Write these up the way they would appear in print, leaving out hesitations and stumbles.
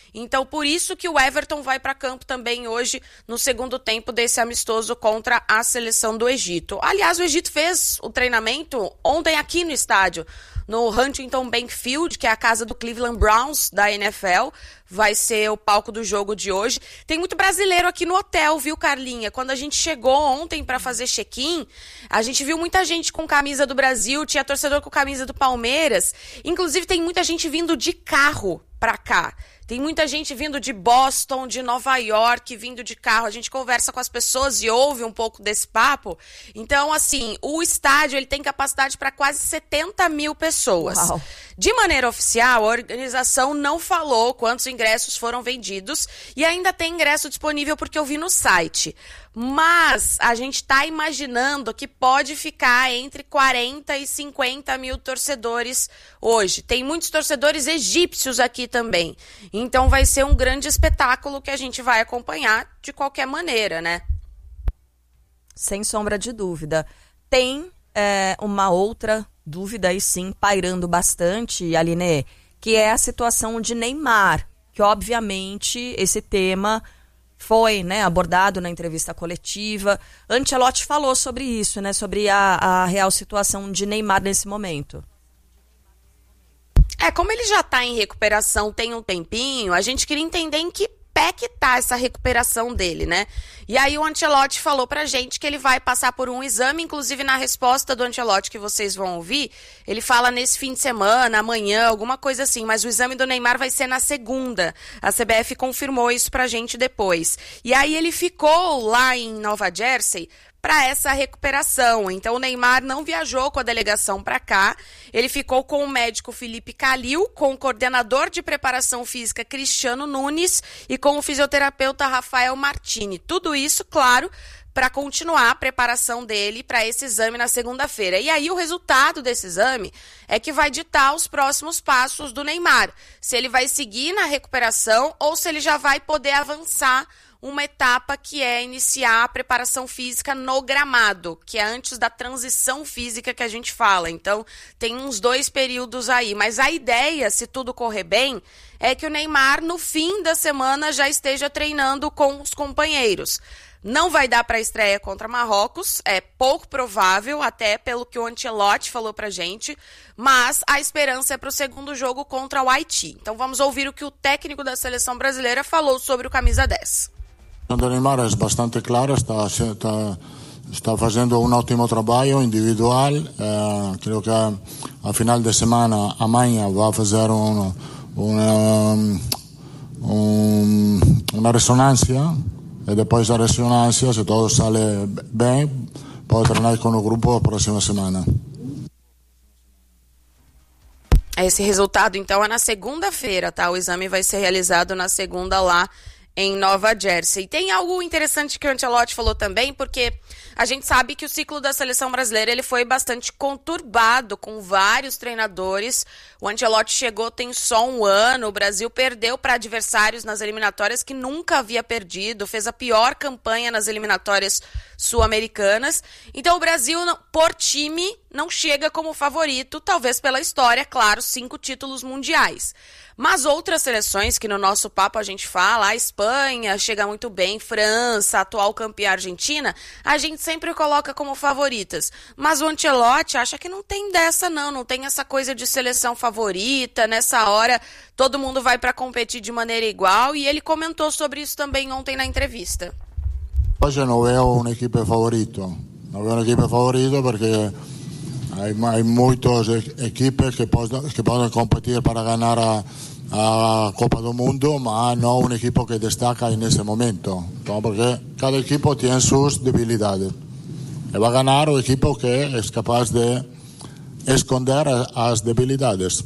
Então, por isso que o Everton vai para campo também hoje, no segundo tempo desse amistoso contra a seleção do Egito. Aliás, o Egito fez o treinamento ontem aqui no estádio, no Huntington Bank Field, que é a casa do Cleveland Browns da NFL. Vai ser o palco do jogo de hoje. Tem muito brasileiro aqui no hotel, viu, Carlinha? Quando a gente chegou ontem para fazer check-in, a gente viu muita gente com camisa do Brasil, tinha torcedor com camisa do Palmeiras. Inclusive, tem muita gente vindo de carro para cá. Tem muita gente vindo de Boston, de Nova York, vindo de carro. A gente conversa com as pessoas e ouve um pouco desse papo. Então, assim, o estádio ele tem capacidade para quase 70 mil pessoas. Uau. De maneira oficial, a organização não falou quantos ingressos foram vendidos e ainda tem ingresso disponível porque eu vi no site. Mas a gente está imaginando que pode ficar entre 40 e 50 mil torcedores hoje. Tem muitos torcedores egípcios aqui também. Então vai ser um grande espetáculo que a gente vai acompanhar de qualquer maneira, né? Sem sombra de dúvida. Tem uma outra dúvida aí sim, pairando bastante, Aline, que é a situação de Neymar, que obviamente esse tema foi, né, abordado na entrevista coletiva. Ancelotti falou sobre isso, né, sobre a real situação de Neymar nesse momento. Como ele já está em recuperação tem um tempinho, a gente queria entender em que pé que tá essa recuperação dele, né? E aí o Ancelotti falou pra gente que ele vai passar por um exame, inclusive na resposta do Ancelotti que vocês vão ouvir, ele fala nesse fim de semana, amanhã, alguma coisa assim, mas o exame do Neymar vai ser na segunda. A CBF confirmou isso pra gente depois. E aí ele ficou lá em Nova Jersey para essa recuperação. Então o Neymar não viajou com a delegação para cá, ele ficou com o médico Felipe Calil, com o coordenador de preparação física Cristiano Nunes e com o fisioterapeuta Rafael Martini. Tudo isso, claro, para continuar a preparação dele para esse exame na segunda-feira. E aí o resultado desse exame é que vai ditar os próximos passos do Neymar. Se ele vai seguir na recuperação ou se ele já vai poder avançar uma etapa que é iniciar a preparação física no gramado, que é antes da transição física que a gente fala. Então, tem uns 2 períodos aí. Mas a ideia, se tudo correr bem, é que o Neymar, no fim da semana, já esteja treinando com os companheiros. Não vai dar para a estreia contra Marrocos, é pouco provável, até pelo que o Ancelotti falou pra gente, mas a esperança é para o segundo jogo contra o Haiti. Então vamos ouvir o que o técnico da seleção brasileira falou sobre o camisa 10. O Neymar é bastante claro, está fazendo um ótimo trabalho individual. Creio que a final de semana, amanhã, vai fazer uma ressonância. E depois da ressonância, se tudo sale bem, pode treinar com o grupo a próxima semana. Esse resultado, então, é na segunda-feira, tá? O exame vai ser realizado na segunda lá em Nova Jersey. Tem algo interessante que o Ancelotti falou também, porque a gente sabe que o ciclo da seleção brasileira ele foi bastante conturbado, com vários treinadores. O Ancelotti chegou tem só um ano, o Brasil perdeu para adversários nas eliminatórias que nunca havia perdido, fez a pior campanha nas eliminatórias sul-americanas. Então o Brasil, por time, não chega como favorito, talvez pela história, claro, 5 títulos mundiais. Mas outras seleções que no nosso papo a gente fala, a Espanha chega muito bem, França, atual campeã Argentina, a gente sempre coloca como favoritas. Mas o Ancelotti acha que não tem dessa não tem essa coisa de seleção favorita, nessa hora todo mundo vai para competir de maneira igual e ele comentou sobre isso também ontem na entrevista. Hoje não vejo uma equipe favorito, porque há muitas equipes que podem competir para ganhar a Copa do Mundo, mas não um equipo que destaca nesse momento. Então, porque cada equipo tem suas debilidades. E vai ganhar o equipo que é capaz de esconder as debilidades.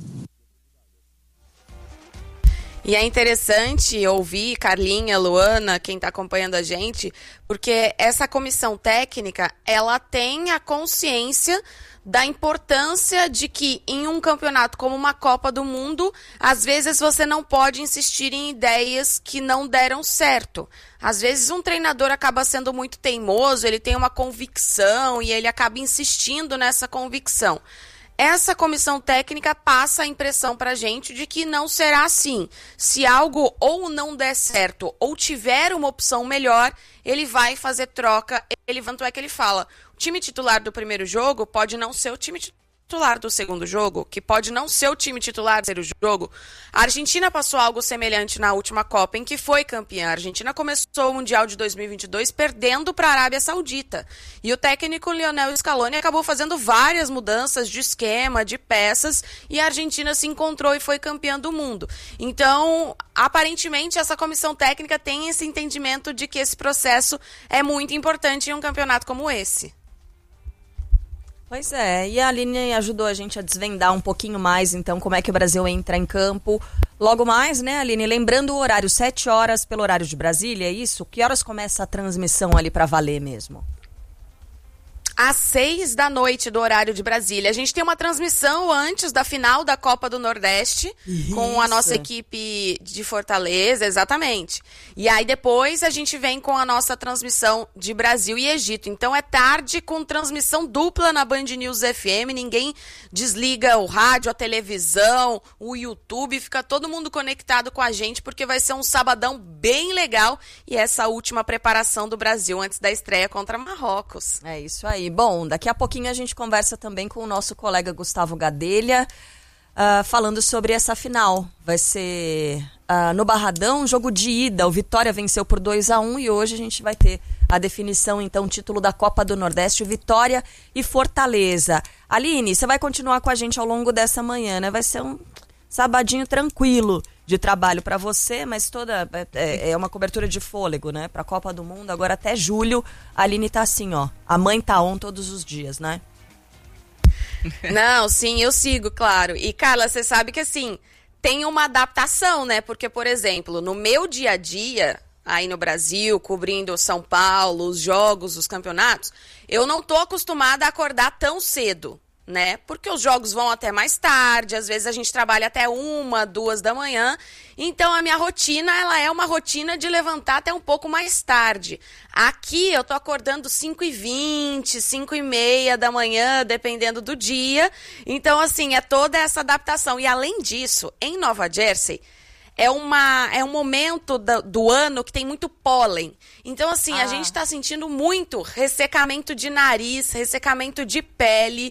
E é interessante ouvir Carlinha, Luana, quem está acompanhando a gente, porque essa comissão técnica, ela tem a consciência da importância de que em um campeonato como uma Copa do Mundo, às vezes você não pode insistir em ideias que não deram certo. Às vezes um treinador acaba sendo muito teimoso, ele tem uma convicção e ele acaba insistindo nessa convicção. essa comissão técnica passa a impressão pra gente de que não será assim. Se algo ou não der certo ou tiver uma opção melhor, ele vai fazer troca. Tanto é que ele fala, o time titular do primeiro jogo pode não ser o time titular do segundo jogo, que pode não ser o time titular do terceiro jogo. A Argentina passou algo semelhante na última Copa, em que foi campeã. A Argentina começou o Mundial de 2022 perdendo para a Arábia Saudita. E o técnico Lionel Scaloni acabou fazendo várias mudanças de esquema, de peças, e a Argentina se encontrou e foi campeã do mundo. Então, aparentemente, essa comissão técnica tem esse entendimento de que esse processo é muito importante em um campeonato como esse. Pois é, e a Aline ajudou a gente a desvendar um pouquinho mais, então, como é que o Brasil entra em campo. Logo mais, né, Aline? Lembrando o horário, 7 horas pelo horário de Brasília, é isso? Que horas começa a transmissão ali para valer mesmo? Às 6 da noite do horário de Brasília. A gente tem uma transmissão antes da final da Copa do Nordeste, com a nossa equipe de Fortaleza, exatamente. E aí depois a gente vem com a nossa transmissão de Brasil e Egito. Então é tarde com transmissão dupla na Band News FM, ninguém desliga o rádio, a televisão, o YouTube, fica todo mundo conectado com a gente, porque vai ser um sabadão bem legal e essa última preparação do Brasil antes da estreia contra Marrocos. É isso aí. Bom, daqui a pouquinho a gente conversa também com o nosso colega Gustavo Gadelha, falando sobre essa final. Vai ser no Barradão, jogo de ida. O Vitória venceu por 2-1 e hoje a gente vai ter a definição, então, título da Copa do Nordeste, Vitória e Fortaleza. Aline, você vai continuar com a gente ao longo dessa manhã, né? Vai ser um sabadinho tranquilo de trabalho para você, mas toda é uma cobertura de fôlego, né? Para a Copa do Mundo, agora até julho, a Aline tá assim, ó. A mãe tá on todos os dias, né? Não, sim, eu sigo, claro. E, Carla, você sabe que, assim, tem uma adaptação, né? Porque, por exemplo, no meu dia a dia, aí no Brasil, cobrindo São Paulo, os jogos, os campeonatos, eu não tô acostumada a acordar tão cedo, né? Porque os jogos vão até mais tarde, às vezes a gente trabalha até 1, 2 da manhã. Então a minha rotina, ela é uma rotina de levantar até um pouco mais tarde. Aqui eu tô acordando 5h20, 5h30 da manhã, dependendo do dia. Então, assim, é toda essa adaptação. E além disso, em Nova Jersey, é um momento do ano que tem muito pólen. Então, assim, a gente tá sentindo muito ressecamento de nariz, ressecamento de pele.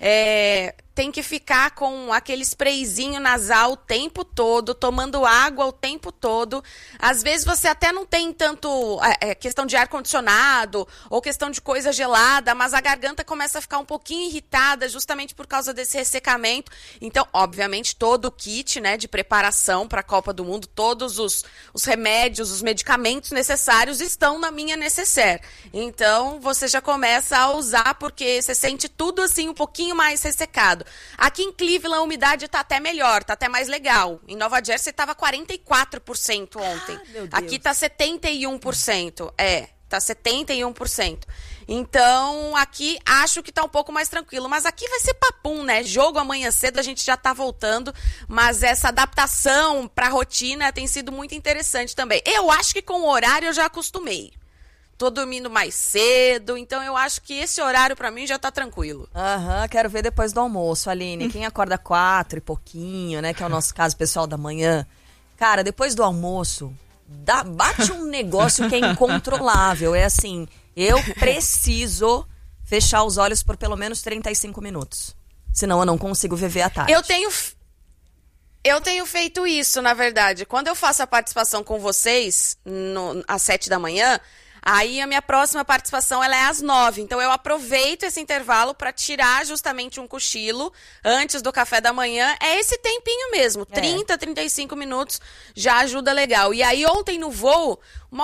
Tem que ficar com aquele sprayzinho nasal o tempo todo, tomando água o tempo todo. Às vezes você até não tem tanto questão de ar-condicionado ou questão de coisa gelada, mas a garganta começa a ficar um pouquinho irritada justamente por causa desse ressecamento. Então, obviamente, todo o kit, né, de preparação para a Copa do Mundo, todos os remédios, os medicamentos necessários estão na minha necessaire. Então, você já começa a usar porque você sente tudo assim um pouquinho mais ressecado. Aqui em Cleveland a umidade tá até melhor, tá até mais legal. Em Nova Jersey tava 44% ontem. Aqui tá 71%. Tá 71%. Então, aqui acho que tá um pouco mais tranquilo. Mas aqui vai ser papum, né? Jogo amanhã cedo, a gente já tá voltando. Mas essa adaptação pra rotina tem sido muito interessante também. Eu acho que com o horário eu já acostumei. Tô dormindo mais cedo, então eu acho que esse horário pra mim já tá tranquilo. Quero ver depois do almoço, Aline. Quem acorda 4 e pouquinho, né, que é o nosso caso pessoal da manhã. Cara, depois do almoço, bate um negócio que é incontrolável. É assim, eu preciso fechar os olhos por pelo menos 35 minutos. Senão eu não consigo viver à tarde. Eu tenho feito isso, na verdade. Quando eu faço a participação com vocês, às 7 da manhã... Aí a minha próxima participação ela é às 9, então eu aproveito esse intervalo para tirar justamente um cochilo antes do café da manhã. É esse tempinho mesmo, 30, 35 minutos já ajuda legal. E aí ontem no voo,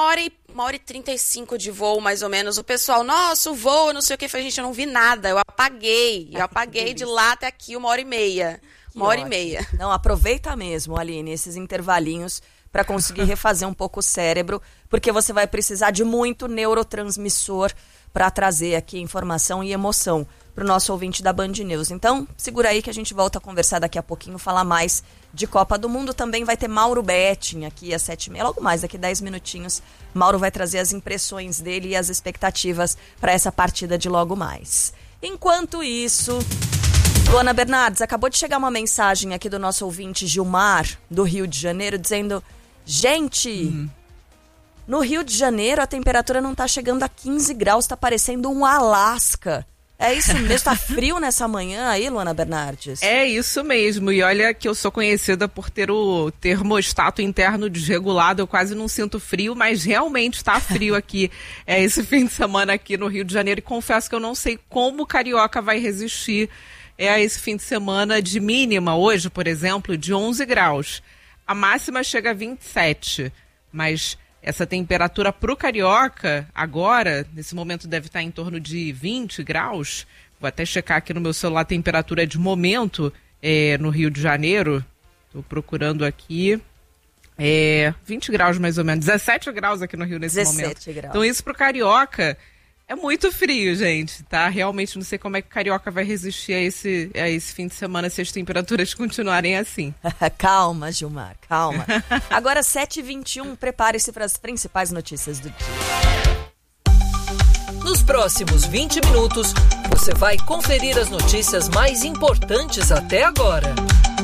1h35 de voo mais ou menos, o pessoal, nossa, o voo, não sei o que, gente, eu não vi nada, eu apaguei de lá até aqui 1h30. Uma hora e meia. Não, aproveita mesmo, Aline, esses intervalinhos para conseguir refazer um pouco o cérebro, porque você vai precisar de muito neurotransmissor para trazer aqui informação e emoção para o nosso ouvinte da Band News. Então, segura aí que a gente volta a conversar daqui a pouquinho, falar mais de Copa do Mundo. Também vai ter Mauro Betting aqui às 7h30, logo mais, daqui 10 minutinhos. Mauro vai trazer as impressões dele e as expectativas para essa partida de logo mais. Enquanto isso... Luana Bernardes, acabou de chegar uma mensagem aqui do nosso ouvinte Gilmar, do Rio de Janeiro, dizendo: gente, no Rio de Janeiro a temperatura não tá chegando a 15 graus, tá parecendo um Alasca. É isso mesmo? Tá frio nessa manhã aí, Luana Bernardes? É isso mesmo. E olha que eu sou conhecida por ter o termostato interno desregulado. Eu quase não sinto frio, mas realmente tá frio aqui esse fim de semana aqui no Rio de Janeiro. E confesso que eu não sei como o carioca vai resistir a esse fim de semana de mínima. Hoje, por exemplo, de 11 graus. A máxima chega a 27, mas essa temperatura para o carioca, agora, nesse momento deve estar em torno de 20 graus. Vou até checar aqui no meu celular a temperatura de momento no Rio de Janeiro. Estou procurando aqui. 20 graus mais ou menos. 17 graus aqui no Rio nesse 17 momento. graus. Então isso para o carioca é muito frio, gente, tá? Realmente não sei como é que o carioca vai resistir a esse fim de semana se as temperaturas continuarem assim. Calma, Gilmar, calma. Agora 7h21, prepare-se para as principais notícias do dia. Nos próximos 20 minutos, você vai conferir as notícias mais importantes até agora.